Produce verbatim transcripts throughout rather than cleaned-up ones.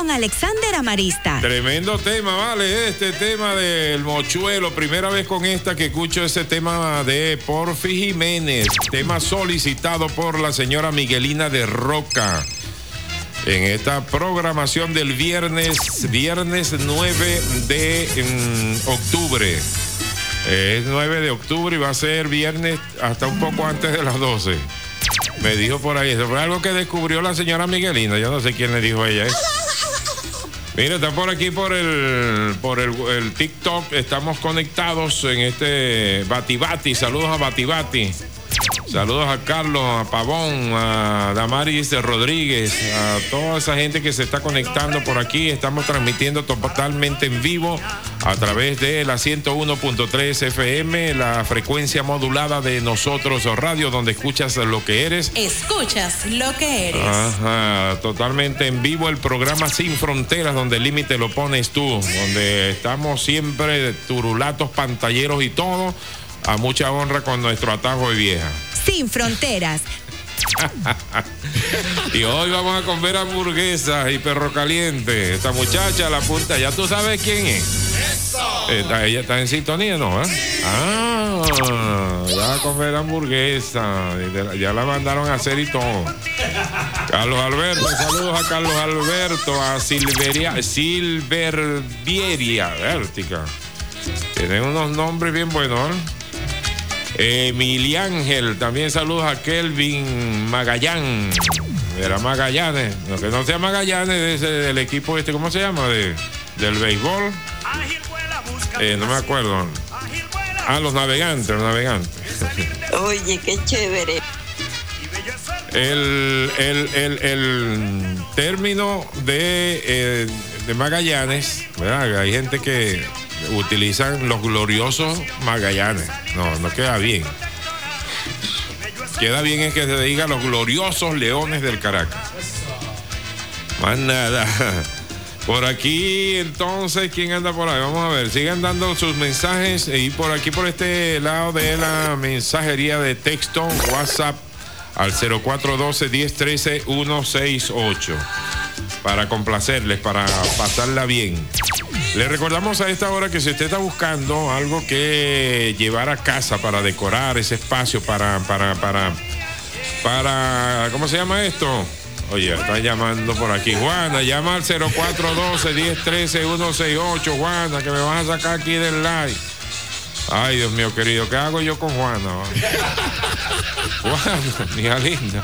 con Alexander Amarista. Tremendo tema, vale, este tema del mochuelo. Primera vez con esta que escucho ese tema de Porfi Jiménez. Tema solicitado por la señora Miguelina de Roca. En esta programación del viernes, viernes nueve de um, octubre. Es nueve de octubre y va a ser viernes hasta un poco antes de las doce. Me dijo por ahí, eso fue algo que descubrió la señora Miguelina. Yo no sé quién le dijo a ella, ¿eh? Mira, está por aquí por el por el, el TikTok. Estamos conectados en este Bati Bati. Saludos a Bati Bati. Saludos a Carlos, a Pavón, a Damaris Rodríguez, a toda esa gente que se está conectando por aquí. Estamos transmitiendo totalmente en vivo a través de la ciento uno punto tres F M, la frecuencia modulada de Nosotros Radio, donde escuchas lo que eres. Escuchas lo que eres. Ajá, totalmente en vivo el programa Sin Fronteras, donde el límite lo pones tú, donde estamos siempre turulatos, pantalleros y todo, a mucha honra con nuestro atajo de vieja. Sin Fronteras. Y hoy vamos a comer hamburguesas y perro caliente. Esta muchacha, la punta, ya tú sabes quién es. Está, ella está en sintonía, ¿no? ¿Eh? Ah, ya va a comer hamburguesa. Ya la mandaron a hacer y todo. Carlos Alberto, saludos a Carlos Alberto, a Silveria, Silverbieria, Vértica. Tienen unos nombres bien buenos, ¿eh? Emiliángel, también saludos a Kelvin Magallán. Era Magallanes, no, que no sea Magallanes, de ese, del equipo este, ¿cómo se llama? De, del béisbol. Eh, no me acuerdo. Ah, los navegantes, los navegantes. Oye, qué chévere. El, el, el, el término de, eh, de Magallanes, ¿verdad? Hay gente que utilizan los gloriosos Magallanes. No, no queda bien. Queda bien es que se diga los gloriosos Leones del Caracas. Más nada. Por aquí, entonces, ¿quién anda por ahí? Vamos a ver, sigan dando sus mensajes. Y por aquí, por este lado de la mensajería de texto, WhatsApp al cero cuatro uno dos, uno cero uno tres, uno seis ocho. Para complacerles, para pasarla bien. Les recordamos a esta hora que si usted está buscando algo que llevar a casa para decorar ese espacio, para, para, para, para, ¿cómo se llama esto? Oye, está llamando por aquí. Juana, llama al cero cuatro uno dos, uno cero uno tres, uno seis ocho. Juana, que me vas a sacar aquí del live. Ay, Dios mío, querido, ¿qué hago yo con Juana? Juana, mi hija linda.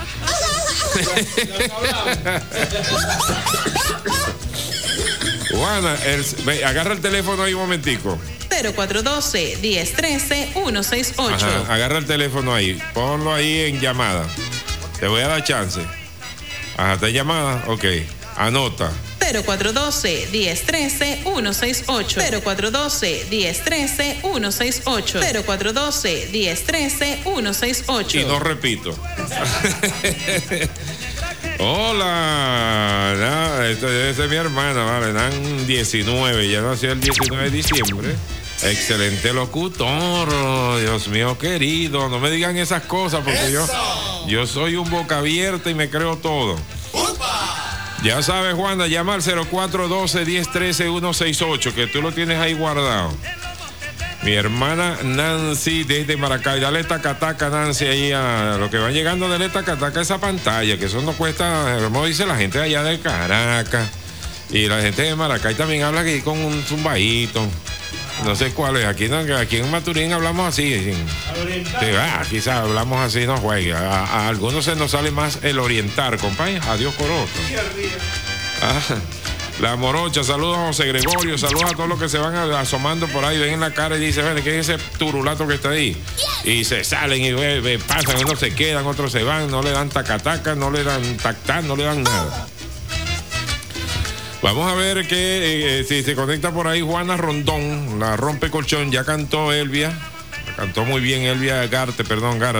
Juana, el, ve, agarra el teléfono ahí un momentico. cero cuatro uno dos, uno cero uno tres, uno seis ocho. Ajá, agarra el teléfono ahí, ponlo ahí en llamada. Te voy a dar chance. Ajá, ¿está en llamada? Ok, anota. cero cuatro uno dos, uno cero uno tres, uno seis ocho. cero cuatro uno dos, uno cero uno tres, uno seis ocho. cero cuatro uno dos, uno cero uno tres, uno seis ocho. Y no repito. Hola, nah, esta es mi hermana, vale, dan diecinueve, ya nació el diecinueve de diciembre. Excelente locutor, Dios mío querido, no me digan esas cosas porque yo, yo soy un boca abierta y me creo todo. Ya sabes, Juana, llama al cero cuatro uno dos, uno cero uno tres, uno seis ocho, que tú lo tienes ahí guardado. Mi hermana Nancy desde Maracay, dale tacataca, Nancy, ahí a lo que van llegando, dale tacataca a esa pantalla, que eso no cuesta, como dice la gente de allá de Caracas, y la gente de Maracay también habla aquí con un zumbadito, no sé cuál es, aquí, aquí en Maturín hablamos así, sí, ah, quizás hablamos así, no juegue, a, a algunos se nos sale más el orientar, compadre, adiós coroto. Ah, la morocha, saludos a José Gregorio, saludos a todos los que se van asomando por ahí, ven en la cara y dicen, ven, ¿qué es ese turulato que está ahí? Y se salen y ve, ve, pasan, unos se quedan, otros se van, no le dan tacataca, no le dan tactán, no le dan nada. Vamos a ver que eh, si se conecta por ahí Juana Rondón, la rompe colchón, ya cantó Elvia, cantó muy bien Elvia Garte, perdón, Gara.